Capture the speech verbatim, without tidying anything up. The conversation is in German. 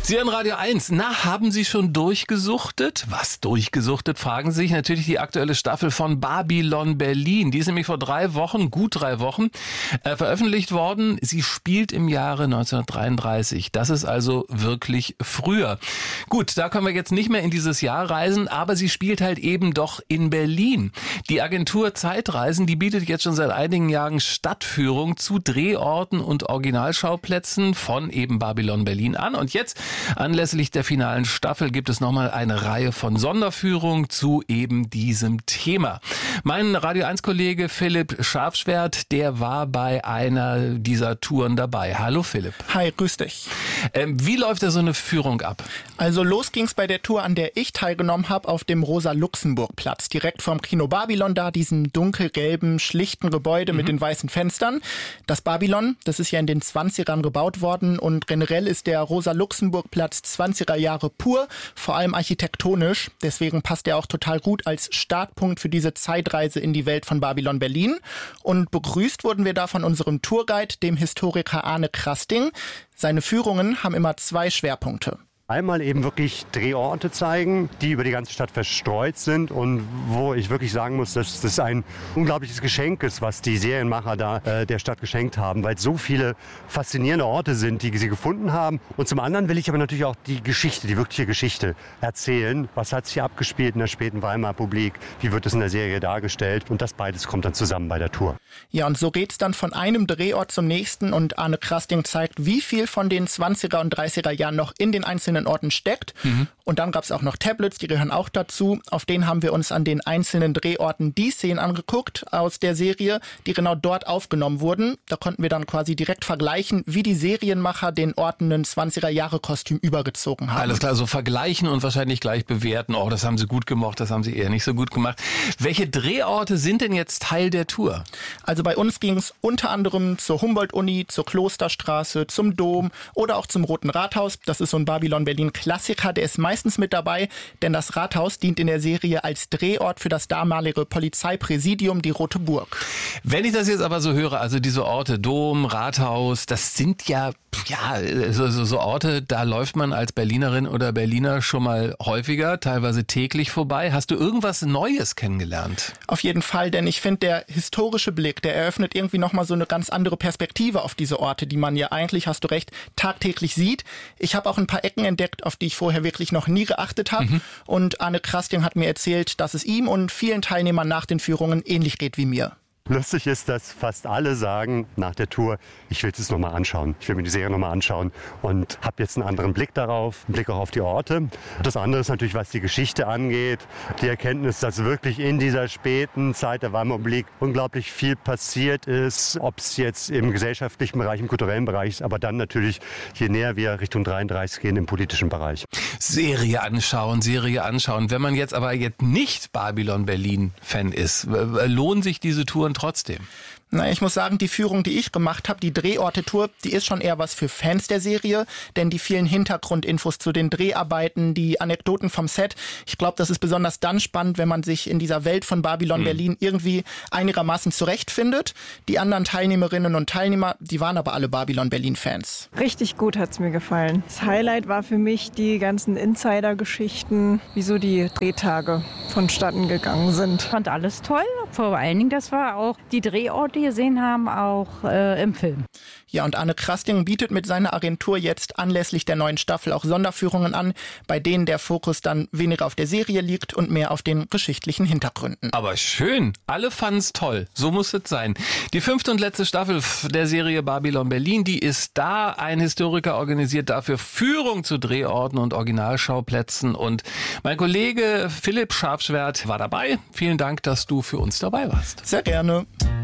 Sie hören Radio eins. Na, haben Sie schon durchgesuchtet? Was durchgesuchtet, fragen Sie sich. Natürlich die aktuelle Staffel von Babylon Berlin. Die ist nämlich vor drei Wochen, gut drei Wochen, äh, veröffentlicht worden. Sie spielt im Jahre neunzehnhundertdreiunddreißig. Das ist also wirklich früher. Gut, da können wir jetzt nicht mehr in dieses Jahr reisen, aber sie spielt halt eben doch in Berlin. Die Agentur Zeitreisen, die bietet jetzt schon seit einigen Jahren Stadtführung zu Drehorten und Originalschauplätzen von eben Babylon Berlin an. Und jetzt, anlässlich der finalen Staffel, gibt es nochmal eine Reihe von Sonderführungen zu eben diesem Thema. Mein Radio eins Kollege Philipp Scharfschwert, der war bei einer dieser Touren dabei. Hallo Philipp. Hi, grüß dich. Ähm, wie läuft da so eine Führung ab? Also los ging's bei der Tour, an der ich teilgenommen habe, auf dem Rosa-Luxemburg-Platz. Direkt vorm Kino Babylon da, diesem dunkelgelben, schlichten Gebäude mhm. mit den weißen Fenstern. Das Babylon, das ist ja in den zwanzigern gebaut worden und generell ist der Rosa-Luxemburg-Platz zwanziger Jahre pur, vor allem architektonisch. Deswegen passt er auch total gut als Startpunkt für diese Zeitreise in die Welt von Babylon Berlin. Und begrüßt wurden wir da von unserem Tourguide, dem Historiker Arne Krasting. Seine Führungen haben immer zwei Schwerpunkte. Einmal eben wirklich Drehorte zeigen, die über die ganze Stadt verstreut sind und wo ich wirklich sagen muss, dass das ein unglaubliches Geschenk ist, was die Serienmacher da äh, der Stadt geschenkt haben, weil es so viele faszinierende Orte sind, die sie gefunden haben. Und zum anderen will ich aber natürlich auch die Geschichte, die wirkliche Geschichte erzählen. Was hat sich hier abgespielt in der späten Weimarer Republik? Wie wird es in der Serie dargestellt? Und das beides kommt dann zusammen bei der Tour. Ja, und so geht's dann von einem Drehort zum nächsten und Arne Krasting zeigt, wie viel von den zwanziger und dreißiger Jahren noch in den einzelnen Orten steckt. Mhm. Und dann gab es auch noch Tablets, die gehören auch dazu. Auf denen haben wir uns an den einzelnen Drehorten die Szenen angeguckt aus der Serie, die genau dort aufgenommen wurden. Da konnten wir dann quasi direkt vergleichen, wie die Serienmacher den Orten ein zwanziger-Jahre-Kostüm übergezogen haben. Alles klar, so vergleichen und wahrscheinlich gleich bewerten. Oh, das haben sie gut gemacht, das haben sie eher nicht so gut gemacht. Welche Drehorte sind denn jetzt Teil der Tour? Also bei uns ging es unter anderem zur Humboldt-Uni, zur Klosterstraße, zum Dom oder auch zum Roten Rathaus. Das ist so ein Babylon Berlin Klassiker, der ist meistens mit dabei, denn das Rathaus dient in der Serie als Drehort für das damalige Polizeipräsidium, die Rote Burg. Wenn ich das jetzt aber so höre, also diese Orte, Dom, Rathaus, das sind ja, ja so, so, so Orte, da läuft man als Berlinerin oder Berliner schon mal häufiger, teilweise täglich vorbei. Hast du irgendwas Neues kennengelernt? Auf jeden Fall, denn ich finde, der historische Blick, der eröffnet irgendwie nochmal so eine ganz andere Perspektive auf diese Orte, die man ja eigentlich, hast du recht, tagtäglich sieht. Ich habe auch ein paar Ecken entdeckt, auf die ich vorher wirklich noch nie geachtet habe. Mhm. Und Arne Krasting hat mir erzählt, dass es ihm und vielen Teilnehmern nach den Führungen ähnlich geht wie mir. Lustig ist, dass fast alle sagen nach der Tour, ich will es nochmal anschauen. Ich will mir die Serie nochmal anschauen und habe jetzt einen anderen Blick darauf, einen Blick auch auf die Orte. Das andere ist natürlich, was die Geschichte angeht. Die Erkenntnis, dass wirklich in dieser späten Zeit der Weimarer Republik unglaublich viel passiert ist. Ob es jetzt im gesellschaftlichen Bereich, im kulturellen Bereich ist, aber dann natürlich, je näher wir Richtung dreiunddreißig gehen, im politischen Bereich. Serie anschauen, Serie anschauen. Wenn man jetzt aber jetzt nicht Babylon Berlin Fan ist, lohnen sich diese Touren trotzdem? Na, ich muss sagen, die Führung, die ich gemacht habe, die Drehorte-Tour, die ist schon eher was für Fans der Serie, denn die vielen Hintergrundinfos zu den Dreharbeiten, die Anekdoten vom Set, ich glaube, das ist besonders dann spannend, wenn man sich in dieser Welt von Babylon mhm. Berlin irgendwie einigermaßen zurechtfindet. Die anderen Teilnehmerinnen und Teilnehmer, die waren aber alle Babylon Berlin-Fans. Richtig gut hat's mir gefallen. Das Highlight war für mich die ganzen Insider-Geschichten, wie so die Drehtage vonstatten gegangen sind. Ich fand alles toll, vor allen Dingen, das war auch die Drehorte gesehen haben, auch äh, im Film. Ja, und Arne Krasting bietet mit seiner Agentur jetzt anlässlich der neuen Staffel auch Sonderführungen an, bei denen der Fokus dann weniger auf der Serie liegt und mehr auf den geschichtlichen Hintergründen. Aber schön, alle fanden's toll, so muss es sein. Die fünfte und letzte Staffel der Serie Babylon Berlin, die ist da. Ein Historiker organisiert dafür Führung zu Drehorten und Originalschauplätzen. Und mein Kollege Philipp Scharfschwert war dabei. Vielen Dank, dass du für uns dabei warst. Sehr gerne.